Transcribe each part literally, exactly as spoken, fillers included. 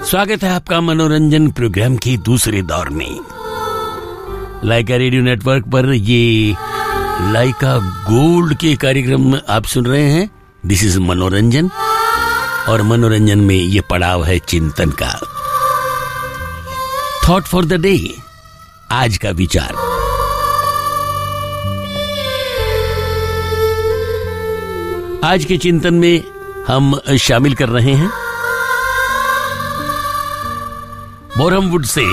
स्वागत है आपका मनोरंजन प्रोग्राम के दूसरे दौर में। लाइका रेडियो नेटवर्क पर ये लाइका गोल्ड के कार्यक्रम आप सुन रहे हैं। दिस इज मनोरंजन, और मनोरंजन में ये पड़ाव है चिंतन का। थॉट फॉर द डे, आज का विचार। आज के चिंतन में हम शामिल कर रहे हैं बोरहमवुड से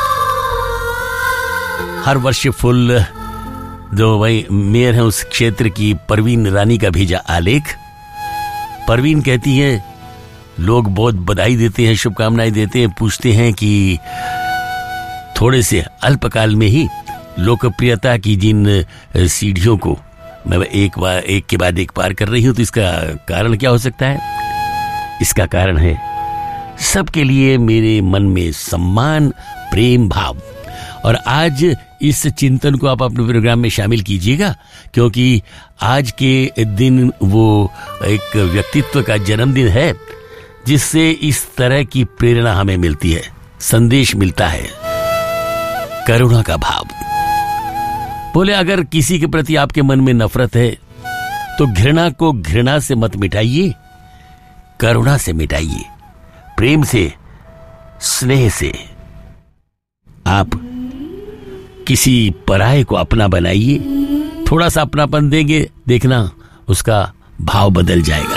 हर वर्ष फुल जो भाई मेयर है उस क्षेत्र की परवीन रानी का भेजा आलेख। परवीन कहती है, लोग बहुत बधाई देते हैं, शुभकामनाएं देते हैं, पूछते हैं कि थोड़े से अल्पकाल में ही लोकप्रियता की जिन सीढ़ियों को मैं एक बार एक के बाद एक पार कर रही हूं, तो इसका कारण क्या हो सकता है? इसका कारण है सबके लिए मेरे मन में सम्मान, प्रेम भाव। और आज इस चिंतन को आप अपने प्रोग्राम में शामिल कीजिएगा, क्योंकि आज के दिन वो एक व्यक्तित्व का जन्मदिन है जिससे इस तरह की प्रेरणा हमें मिलती है, संदेश मिलता है, करुणा का भाव। बोले, अगर किसी के प्रति आपके मन में नफरत है तो घृणा को घृणा से मत मिटाइए, करुणा से मिटाइए, प्रेम से, स्नेह से। आप किसी पराये को अपना बनाइए, थोड़ा सा अपनापन देंगे, देखना उसका भाव बदल जाएगा।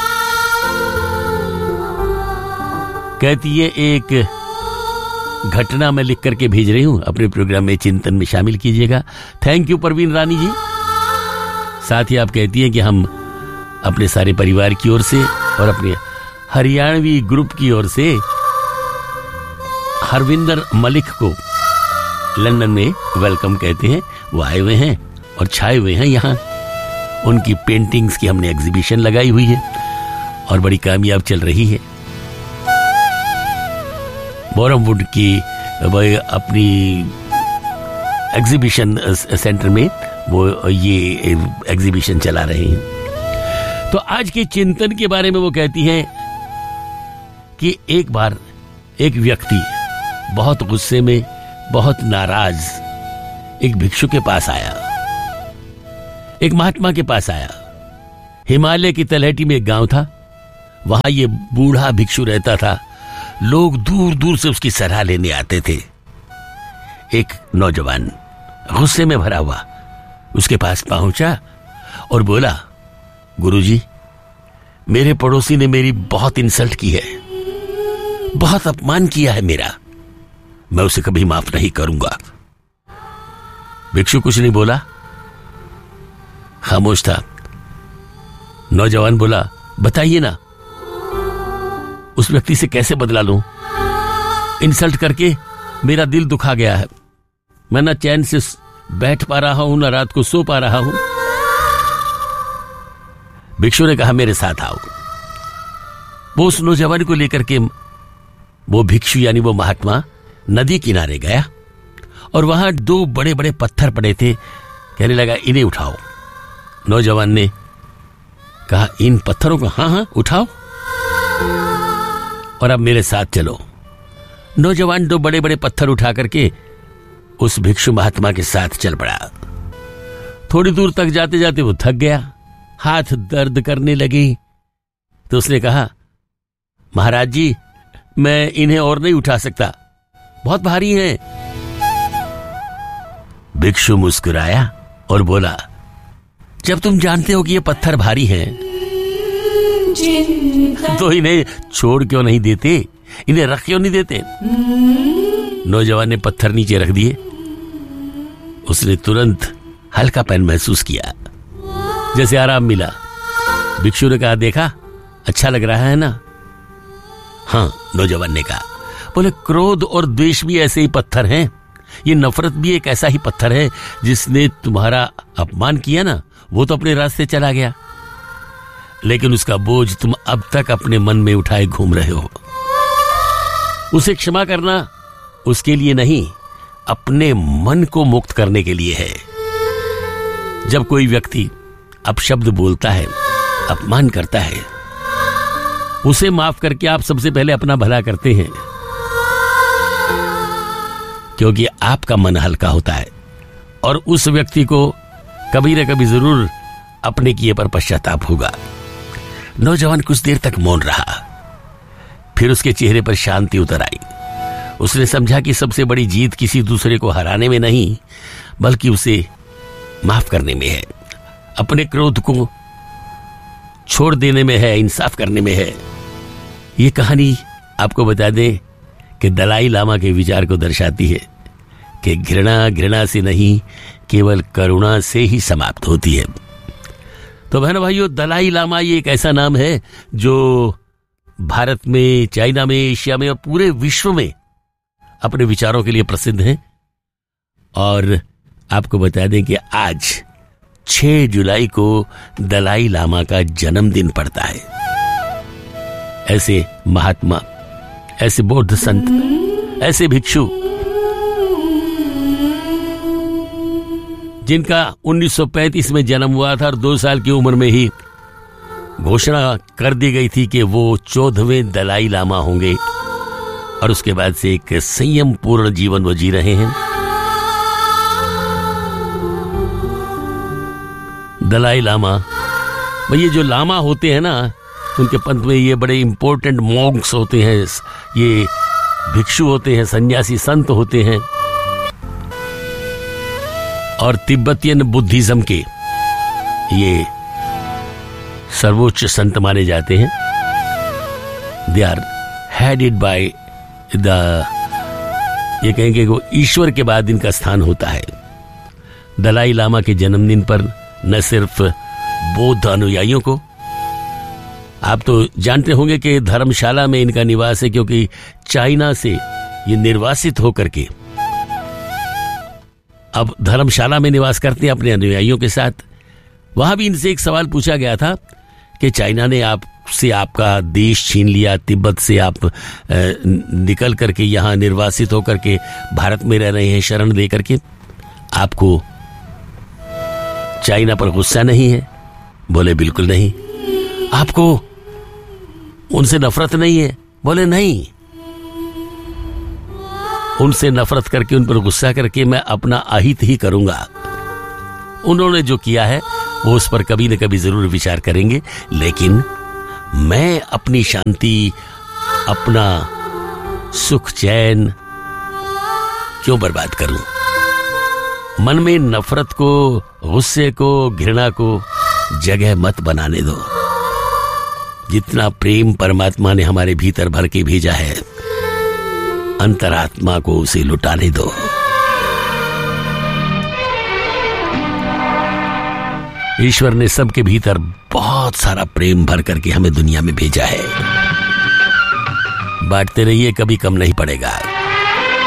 कहती है, एक घटना मैं लिख करके भेज रही हूं, अपने प्रोग्राम में चिंतन में शामिल कीजिएगा। थैंक यू परवीन रानी जी। साथ ही आप कहती हैं कि हम अपने सारे परिवार की ओर से और अपने हरियाणवी ग्रुप की ओर से हरविंदर मलिक को लंदन में वेलकम कहते हैं। वो आए हुए हैं और छाए हुए हैं यहाँ। उनकी पेंटिंग्स की हमने एग्जीबिशन लगाई हुई है और बड़ी कामयाब चल रही है। बोरहमवुड की अपनी एग्जीबिशन सेंटर में वो ये एग्जीबिशन चला रहे हैं। तो आज के चिंतन के बारे में वो कहती हैं कि एक बार एक व्यक्ति बहुत गुस्से में, बहुत नाराज एक भिक्षु के पास आया, एक महात्मा के पास आया। हिमालय की तलहटी में एक गांव था, वहां ये बूढ़ा भिक्षु रहता था। लोग दूर दूर से उसकी सलाह लेने आते थे। एक नौजवान गुस्से में भरा हुआ उसके पास पहुंचा और बोला, गुरुजी, मेरे पड़ोसी ने मेरी बहुत इंसल्ट की है, बहुत अपमान किया है मेरा, मैं उसे कभी माफ नहीं करूंगा। भिक्षु कुछ नहीं बोला, खामोश था। नौजवान बोला, बताइए ना, उस व्यक्ति से कैसे बदला लूं? इंसल्ट करके मेरा दिल दुखा गया है, मैं ना चैन से बैठ पा रहा हूं, ना रात को सो पा रहा हूं। भिक्षु ने कहा, मेरे साथ आओ। वो उस नौजवान को लेकर के, वो भिक्षु यानी वो महात्मा, नदी किनारे गया और वहां दो बड़े बड़े पत्थर पड़े थे। कहने लगा, इन्हें उठाओ। नौजवान ने कहा, इन पत्थरों को? हाँ हाँ उठाओ, और अब मेरे साथ चलो। नौजवान दो बड़े बड़े पत्थर उठा करके उस भिक्षु महात्मा के साथ चल पड़ा। थोड़ी दूर तक जाते जाते वो थक गया, हाथ दर्द करने लगे, तो उसने कहा, महाराज जी, मैं इन्हें और नहीं उठा सकता, बहुत भारी हैं। भिक्षु मुस्कुराया और बोला, जब तुम जानते हो कि ये पत्थर भारी हैं तो इन्हें छोड़ क्यों नहीं देते, इन्हें रख क्यों नहीं देते? नौजवान ने पत्थर नीचे रख दिए। उसने तुरंत हल्कापन महसूस किया, जैसे आराम मिला। भिक्षु ने कहा, देखा, अच्छा लग रहा है ना? हाँ, नौजवान ने कहा। बोले, क्रोध और द्वेष भी ऐसे ही पत्थर हैं, ये नफरत भी एक ऐसा ही पत्थर है। जिसने तुम्हारा अपमान किया ना, वो तो अपने रास्ते चला गया, लेकिन उसका बोझ तुम अब तक अपने मन में उठाए घूम रहे हो। उसे क्षमा करना उसके लिए नहीं, अपने मन को मुक्त करने के लिए है। जब कोई व्यक्ति अपशब्द बोलता है, अपमान करता है, उसे माफ करके आप सबसे पहले अपना भला करते हैं, क्योंकि आपका मन हल्का होता है और उस व्यक्ति को कभी न कभी जरूर अपने किए पर पश्चाताप होगा। नौजवान कुछ देर तक मौन रहा, फिर उसके चेहरे पर शांति उतर आई। उसने समझा कि सबसे बड़ी जीत किसी दूसरे को हराने में नहीं, बल्कि उसे माफ करने में है, अपने क्रोध को छोड़ देने में है, इंसाफ करने में है। ये कहानी आपको बता दें कि दलाई लामा के विचार को दर्शाती है कि घृणा घृणा से नहीं, केवल करुणा से ही समाप्त होती है। तो बहनों भाइयों, दलाई लामा ये एक ऐसा नाम है जो भारत में, चाइना में, एशिया में और पूरे विश्व में अपने विचारों के लिए प्रसिद्ध हैं। और आपको बता दें कि आज छह जुलाई को दलाई लामा का जन्मदिन पड़ता है। ऐसे महात्मा, ऐसे बौद्ध संत, ऐसे भिक्षु जिनका उन्नीस सौ पैंतीस में जन्म हुआ था और दो साल की उम्र में ही घोषणा कर दी गई थी कि वो चौदहवें दलाई लामा होंगे, और उसके बाद से एक संयम पूर्ण जीवन वो जी रहे हैं। दलाई लामा, ये जो लामा होते हैं ना, उनके पंथ में ये बड़े इंपॉर्टेंट मॉन्क्स होते हैं, ये भिक्षु होते हैं, सन्यासी संत होते हैं, और तिब्बतियन बुद्धिज्म के ये सर्वोच्च संत माने जाते हैं। They are headed by the, ये कहेंगे वो ईश्वर के बाद इनका स्थान होता है। दलाई लामा के जन्मदिन पर न सिर्फ बौद्ध अनुयायियों को, आप तो जानते होंगे कि धर्मशाला में इनका निवास है, क्योंकि चाइना से ये निर्वासित होकर के अब धर्मशाला में निवास करते हैं अपने अनुयायियों के साथ। वहां भी इनसे एक सवाल पूछा गया था कि चाइना ने आपसे आपका देश छीन लिया, तिब्बत से आप निकल करके यहाँ निर्वासित होकर के भारत में रह रहे हैं शरण दे करके, आपको चाइना पर गुस्सा नहीं है? बोले बिल्कुल नहीं। आपको उनसे नफरत नहीं है? बोले नहीं। उनसे नफरत करके, उन पर गुस्सा करके मैं अपना अहित ही करूंगा। उन्होंने जो किया है वो उस पर कभी न कभी जरूर विचार करेंगे, लेकिन मैं अपनी शांति, अपना सुख चैन क्यों बर्बाद करूं? मन में नफरत को, गुस्से को, घृणा को जगह मत बनाने दो। जितना प्रेम परमात्मा ने हमारे भीतर भर के भेजा है, अंतरात्मा को उसे लुटाने दो। ईश्वर ने सबके भीतर बहुत सारा प्रेम भर करके हमें दुनिया में भेजा है। बांटते रहिए, कभी कम नहीं पड़ेगा।